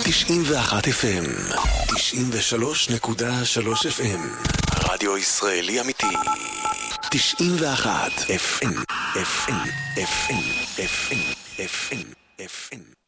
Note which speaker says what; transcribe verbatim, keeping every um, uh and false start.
Speaker 1: תשעים ואחת אף אם, תשעים ושלוש נקודה שלוש אף אם, רדיו ישראלי אמיתי. תשעים ואחת אף אם, אף אם, אף אם, אף אם, אף אם, אף אם.